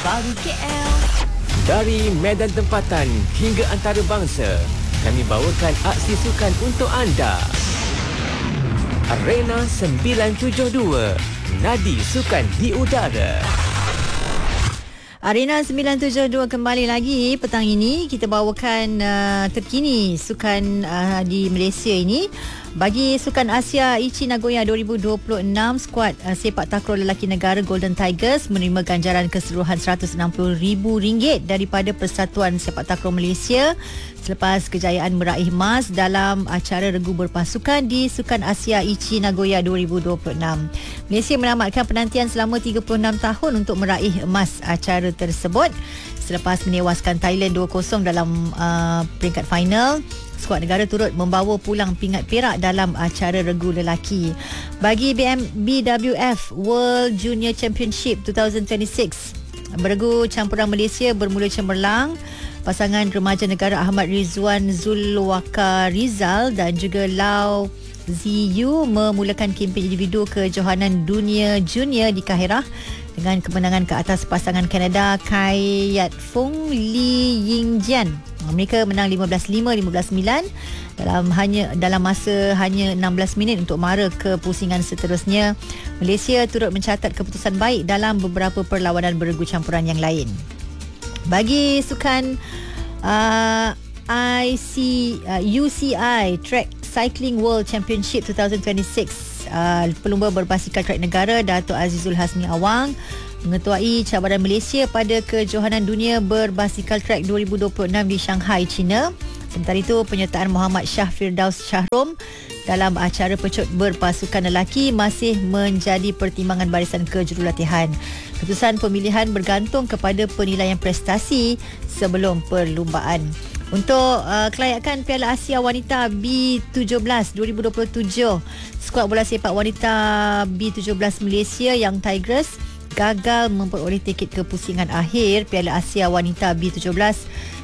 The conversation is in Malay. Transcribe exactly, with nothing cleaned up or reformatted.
baru K L. Dari medan tempatan hingga antarabangsa, kami bawakan aksi sukan untuk anda. Arena sembilan tujuh dua, nadi sukan di udara. Arena sembilan tujuh dua kembali lagi petang ini. Kita bawakan uh, terkini sukan uh, di Malaysia ini. Bagi Sukan Asia Aichi Nagoya dua ribu dua puluh enam, skuad uh, sepak takraw lelaki negara Golden Tigers menerima ganjaran keseluruhan seratus enam puluh ribu ringgit daripada Persatuan Sepak Takraw Malaysia selepas kejayaan meraih emas dalam acara regu berpasukan di Sukan Asia Aichi Nagoya dua ribu dua puluh enam. Malaysia menamatkan penantian selama tiga puluh enam tahun untuk meraih emas acara tersebut selepas menewaskan Thailand dua kosong dalam uh, peringkat final. Skuad negara turut membawa pulang pingat perak dalam acara regu lelaki. Bagi B M B W F World Junior Championship dua ribu dua puluh enam, beregu campuran Malaysia bermula cemerlang. Pasangan remaja negara Ahmad Rizwan Zulwaka Rizal dan juga Lau Ziyu memulakan kempen individu kejohanan dunia junior di Kahirah dengan kemenangan ke atas pasangan Kanada Kai Yat Fung Lee Ying Jian. Mereka menang lima belas lima, lima belas sembilan dalam hanya dalam masa hanya enam belas minit untuk mara ke pusingan seterusnya. Malaysia turut mencatat keputusan baik dalam beberapa perlawanan beregu campuran yang lain. Bagi sukan uh, I C uh, U C I Track Cycling World Championship dua ribu dua puluh enam, uh, pelumba berbasikal track negara Dato' Azizul Hasni Awang mengetuai cabaran Malaysia pada kejohanan dunia berbasikal track dua ribu dua puluh enam di Shanghai, China. Sementara itu, penyertaan Muhammad Shah Firdaus Shahrom dalam acara pecut berpasukan lelaki masih menjadi pertimbangan barisan kejurulatihan. Keputusan pemilihan bergantung kepada penilaian prestasi sebelum perlumbaan. Untuk uh, kelayakan Piala Asia Wanita B tujuh belas dua ribu dua puluh tujuh, skuad bola sepak wanita B tujuh belas Malaysia Young Tigers gagal memperoleh tiket ke pusingan akhir Piala Asia Wanita B tujuh belas